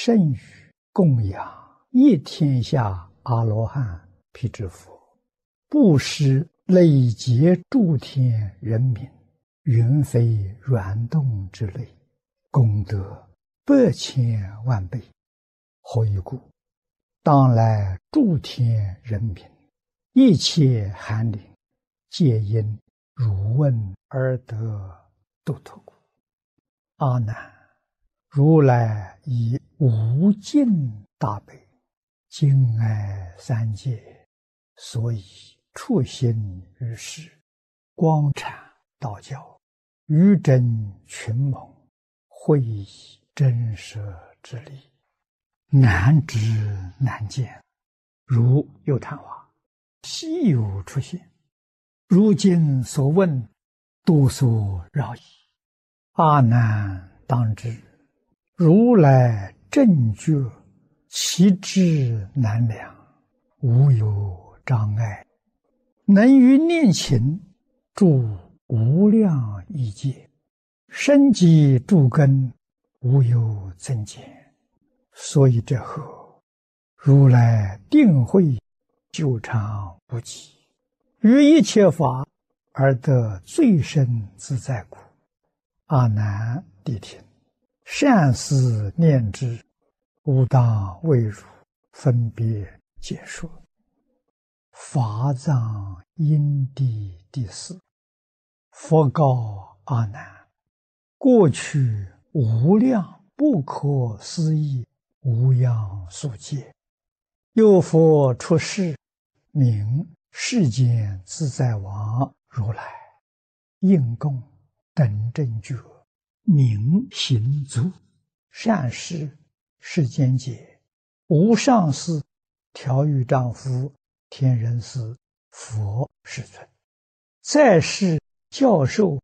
甚于供养一天下阿罗汉辟支佛，布施累劫诸天人民，云非软动之类，功德100,000,000倍。何以故？当来诸天人民，一切寒灵，皆因汝问而得度脱故。阿难，如来以无尽大悲，敬爱三界，所以处心于世，光阐道教，于真群盟，会以真实之理，难知难见，如有昙花，稀有出现。如今所问，多所扰矣。阿难当知，如来正觉，其智难量，无有障碍，能于念勤住无量亿劫，生机诸根，无有增减。所以这后，如来定慧久长无极，于一切法而得最深自在故。阿难谛听，善思念之，吾当为汝分别解说。法藏因地第4，佛告阿难：过去无量不可思议无量数劫，有佛出世，名世间自在王如来，应供等正觉，名行足，善事世间解，无上士、调御丈夫、天人师、佛世尊，在世教授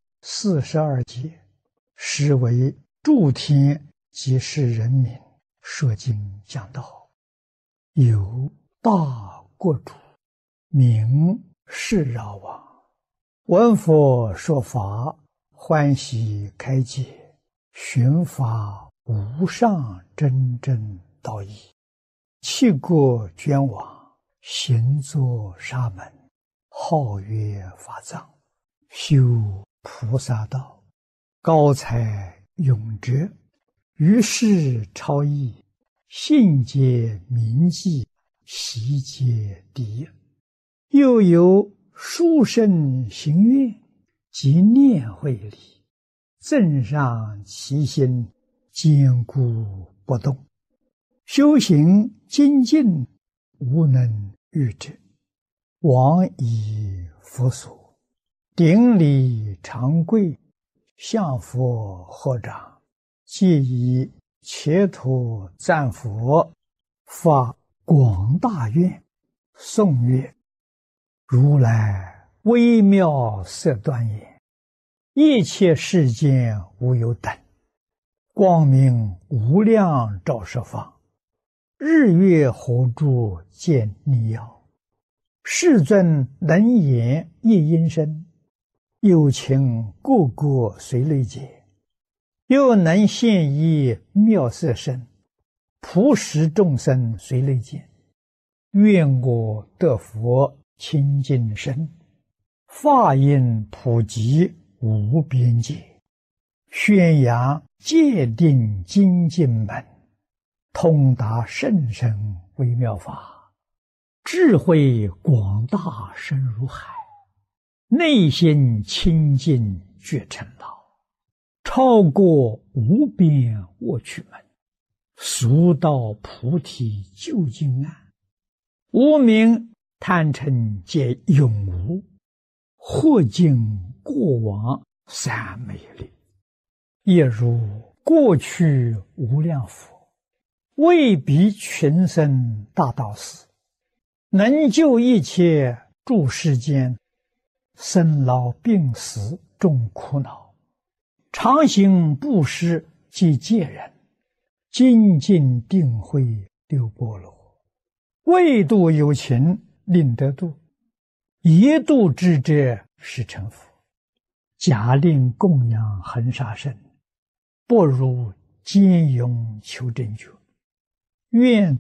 42劫，实为诸天及世人民说经讲道。有大国主，名释饶王，闻佛说法，欢喜开解，寻法无上真正道义，弃国捐往，行作沙门，号曰法藏，修菩萨道，高才永哲，于世超逸，信解铭记，习皆第一。又有殊胜行愿及念慧力，增上其心，坚固不动，修行精进，无能御之。往以佛所，顶礼长跪，向佛合掌，即以切土赞佛，发广大愿，颂曰：如来微妙色端严，一切世间无有等，光明无量照十方，日月火柱见逆耀，世尊能言一音声，有情个个随类解，又能现一妙色身，普使众生随类见。愿我得佛清净身，法音普及无边界，宣扬戒定精进门，通达甚深微妙法，智慧广大深如海，内心清净觉成道，超过无边卧趣门，速到菩提究竟岸，无明贪嗔皆永无，或尽过往三昧力。亦如过去无量佛，为彼群生大道士，能救一切诸世间生老病死众苦恼，常行布施及戒人，精进定慧六波罗，为度有情令得度，一度之者是成佛。假令供养恒沙身，不如坚勇求真觉， 愿